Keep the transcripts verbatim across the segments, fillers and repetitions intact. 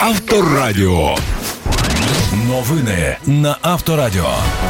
Авторадіо. Новини на Авторадіо.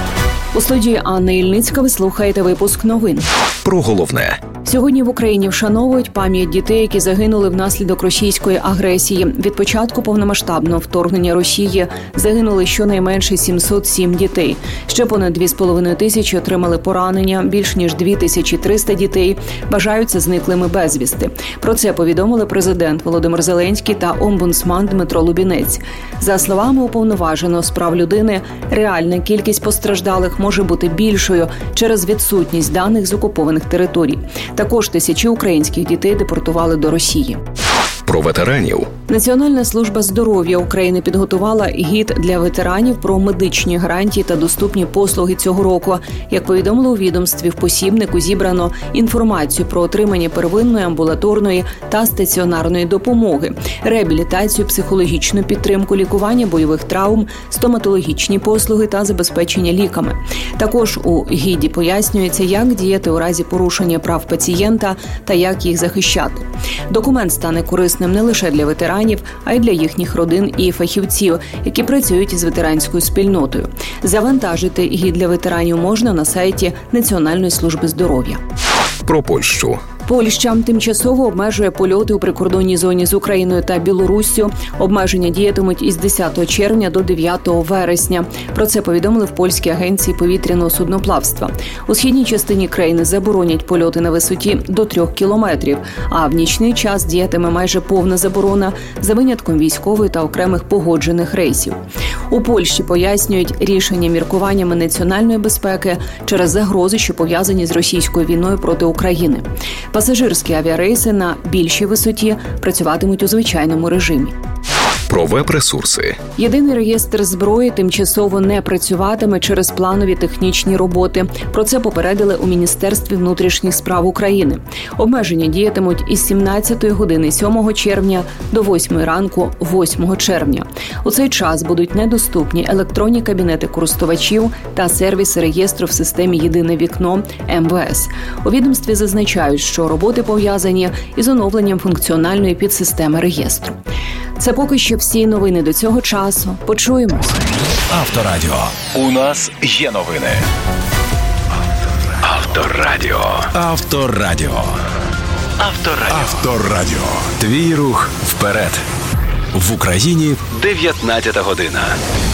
У студії Анна Ільницька ви слухаєте випуск новин. Про головне. Сьогодні в Україні вшановують пам'ять дітей, які загинули внаслідок російської агресії. Від початку повномасштабного вторгнення Росії загинули щонайменше сімсот сім дітей. Ще понад дві з половиною тисячі отримали поранення, більш ніж дві тисячі триста дітей вважаються зниклими безвісти. Про це повідомили президент Володимир Зеленський та омбудсман Дмитро Лубінець. За словами уповноваженого з прав людини, реальна кількість постраждалих може бути більшою через відсутність даних з окупованих територій. Також тисячі українських дітей депортували до Росії. Про ветеранів. Національна служба здоров'я України підготувала гід для ветеранів про медичні гарантії та доступні послуги цього року. Як повідомили у відомстві, в посібнику зібрано інформацію про отримання первинної, амбулаторної та стаціонарної допомоги, реабілітацію, психологічну підтримку, лікування бойових травм, стоматологічні послуги та забезпечення ліками. Також у гіді пояснюється, як діяти у разі порушення прав пацієнта та як їх захищати. Документ стане корисним не лише для ветеранів, а й для їхніх родин і фахівців, які працюють із ветеранською спільнотою. Завантажити гід для ветеранів можна на сайті Національної служби здоров'я. Про Польщу. Польща тимчасово обмежує польоти у прикордонній зоні з Україною та Білоруссю. Обмеження діятимуть із десятого червня до дев'ятого вересня. Про це повідомили в польській агенції повітряного судноплавства. У східній частині країни заборонять польоти на висоті до трьох кілометрів, а в нічний час діятиме майже повна заборона за винятком військової та окремих погоджених рейсів. У Польщі пояснюють рішення міркуваннями національної безпеки через загрози, що пов'язані з російською війною проти України. Пасажирські авіарейси на більшій висоті працюватимуть у звичайному режимі. Про веб-ресурси. Єдиний реєстр зброї тимчасово не працюватиме через планові технічні роботи. Про це попередили у Міністерстві внутрішніх справ України. Обмеження діятимуть із сімнадцятої години сьомого червня до восьмої ранку восьмого червня. У цей час будуть недоступні електронні кабінети користувачів та сервіси реєстру в системі «Єдине вікно» ем ве ес. У відомстві зазначають, що роботи пов'язані із оновленням функціональної підсистеми реєстру. Це поки що всі новини до цього часу. Почуємось. Авторадіо. У нас є новини. Авторадіо. Авторадіо. Авторадіо. Авторадіо. Твій рух вперед. В Україні дев'ятнадцята година.